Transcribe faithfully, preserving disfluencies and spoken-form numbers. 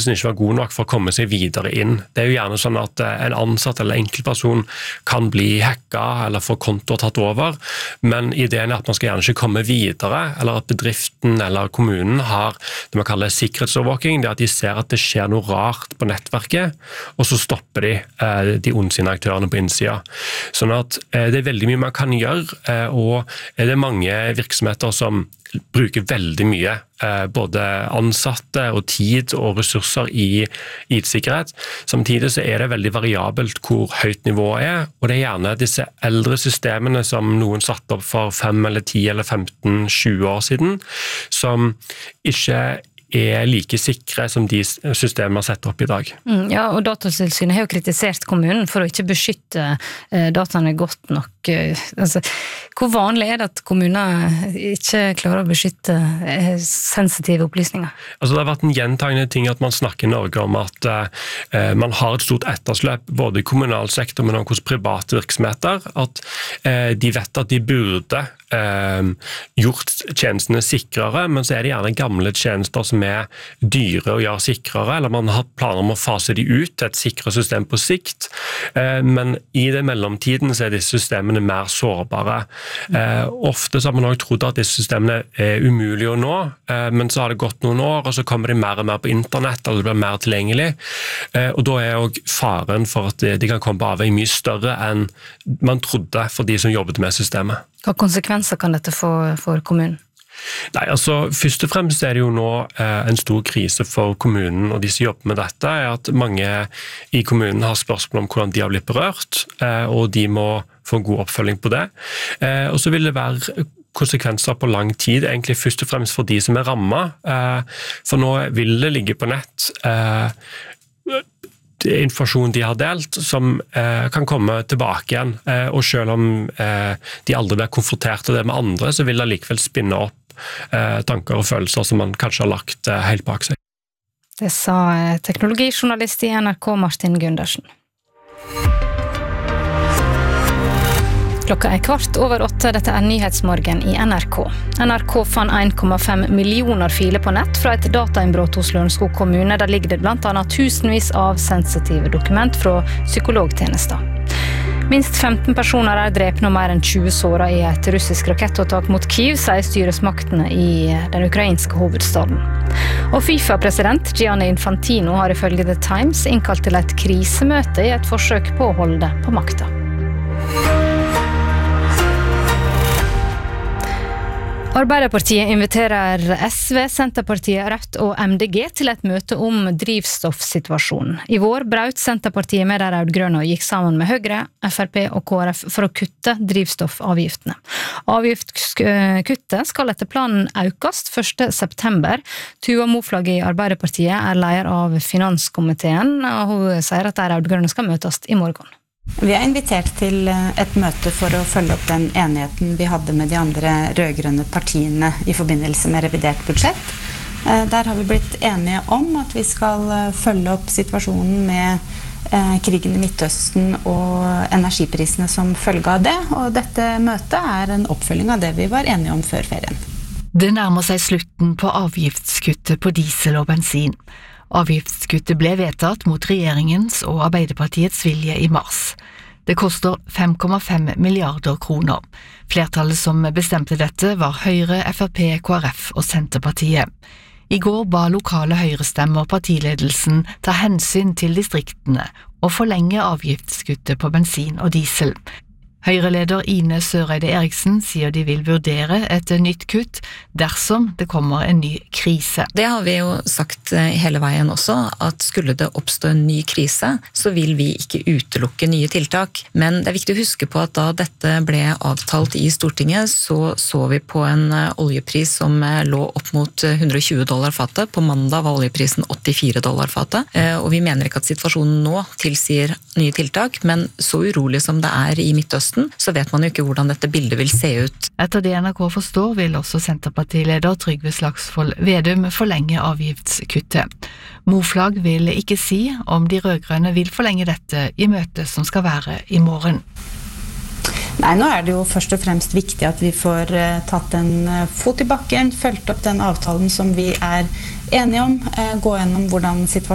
kompetansen ikke var god nok for å komme seg videre inn. Det er jo gjerne sånn at en ansatt eller enkeltperson kan bli hacka eller få kontoer tatt over, men ideen er at man skal gjerne ikke komme videre, eller at bedriften eller kommunen har det man kaller sikkerhetsovervåking, det er at de ser at det skjer noe rart på nettverket, og så stopper de eh, de ondsinne aktørene på innsida. Sånn at eh, det er veldig mye man kan gjøre, eh, og det er mange virksomheter som bruker veldig mye, eh, både ansatte og tid og ressurser i I T-sikkerhet. Samtidig så er det veldig variabelt hvor høyt nivået er, og det er gjerne disse eldre systemene som noen satte opp for fem eller ti eller femten, tjue år siden, som ikke er like sikre som de systemene har sett opp i dag. Mm, ja, og Datatilsynet har jo kritisert kommunen for å ikke beskytte eh, dataene godt nok. Altså, hvor vanlig er det at kommuner ikke klarer å beskytte eh, sensitive opplysninger? Altså, det har vært en gjentagende ting at man snakker i Norge om at eh, man har et stort etterslep både i kommunal sektor, men også hos private virksomheter, at eh, de vet at de burde eh, gjort tjenestene sikrere, men så er det gjerne gamle tjenester som er dyre å gjøre sikrere, eller man har planer om å fase de ut til et sikrere system på sikt, eh, men i det mellomtiden så er disse systemene mer sårbare. Eh, ofte så har man også trodd at disse systemene er umulige å nå, eh, men så har det gått noen år, og så kommer de mer og mer på internett, eller det blir mer tilgjengelig, eh, og da er også faren for at de, de kan komme på avvei mye større enn man trodde for de som jobbet med systemet. Hva konsekvenser kan dette få for kommunen? Nei, altså først og fremst er det jo nå eh, en stor krise for kommunen og de som jobber med dette, er at mange i kommunen har spørsmål om hvordan de har blitt berørt, eh, og de må få en god oppfølging på det. Eh, og så vil det være konsekvenser på lang tid, egentlig først og fremst for de som er rammet, eh, for nå vil det ligge på nett eh, informasjon de har delt, som eh, kan komme tilbake igjen. Eh, og selv om eh, de aldri blir konfrontert av det med andre, så vil det likevel spinne opp eh, tanker og følelser som man kanskje har lagt eh, helt bak seg. Det sa teknologijournalist i N R K Martin Gundersen. Klokka er kvart over åtte, dette er Nyhetsmorgen i N R K. N R K fann en komma fem millioner filer på nett fra et datainnbrott hos Lørenskog kommune. Der ligger det blant annet tusenvis av sensitive dokument fra psykologtjenester. Minst femten personer er drepne og mer enn tjue såret i et russisk rakettåtak mot Kyiv, sier styresmaktene i den ukrainske hovedstaden. Og FIFA-president Gianni Infantino har ifølge The Times innkalt til et krisemøte i et forsøk på å holde på makta. Arbeiderpartiet inviterer S V, Senterpartiet, Rødt og M D G til et møte om drivstoffsituasjonen. I vår braut Senterpartiet med de rødgrønne og gikk sammen med Høyre, F R P og K R F for å kutte drivstoffavgiftene. Avgiftskuttet skal etter planen økast første september. Tuva Moflag i Arbeiderpartiet er leder av finanskomiteen, og hun sier at de rødgrønne skal møtes i morgen. Vi har invitert til et møte for å følge opp den enigheten vi hadde med de andre rødgrønne partiene i forbindelse med revidert budsjett. Der har vi blitt enige om at vi skal følge opp situasjonen med krigen i Midtøsten og energiprisene som følge av det, og dette møtet er en oppfølging av det vi var enige om før ferien. Det nærmer seg slutten på avgiftskuttet på diesel og bensin. Avgiftskuttet ble vedtatt mot regjeringens og Arbeiderpartiets vilje i mars. Det koster fem komma fem milliarder kroner. Flertallet som bestemte dette var Høyre, F R P, K R F og Senterpartiet. I går ba lokale høyrestemmer partiledelsen ta hensyn til distriktene og forlenge avgiftskuttet på bensin og diesel. Høyreleder Ine Søreide Eriksen sier de vil vurdere et nytt kutt dersom det kommer en ny krise. Det har vi jo sagt hele veien også, at skulle det oppstå en ny krise, så vil vi ikke utelukke nye tiltak. Men det er viktig å huske på at da dette ble avtalt i Stortinget, så så vi på en oljepris som lå opp mot hundre og tjue dollar fatet. På mandag var oljeprisen åttifire dollar fatet, og vi mener ikke at situasjonen nå tilsier nye tiltak, men så urolig som det er i Midtøsten, så vet man jo ikke hvordan dette bildet vil se ut. Etter det N R K forstår, vil også Senterpartileder Trygve Slagsvold Vedum forlenge avgiftskuttet. Moflag vil ikke si om de rødgrønne vil forlenge dette i møtet som skal være i morgen. Nei, nå er det jo først og fremst viktig at vi får tatt en fot i bakken, følt opp den avtalen som vi er enige om, gå gjennom hvordan situasjonen